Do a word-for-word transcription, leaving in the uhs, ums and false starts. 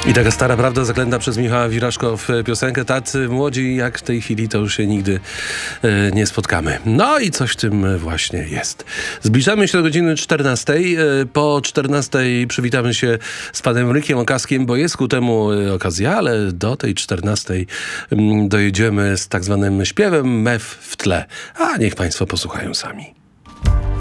I taka stara prawda zaklęta przez Michała Wiraszko w piosenkę. Tacy młodzi jak w tej chwili to już się nigdy e, nie spotkamy. No i coś w tym właśnie jest. Zbliżamy się do godziny czternastej. E, po czternastej przywitamy się z panem Rykiem Okaskiem, bo jest ku temu e, okazja, ale do tej czternastej m, dojedziemy z tak zwanym śpiewem M E F w tle. A niech państwo posłuchają sami.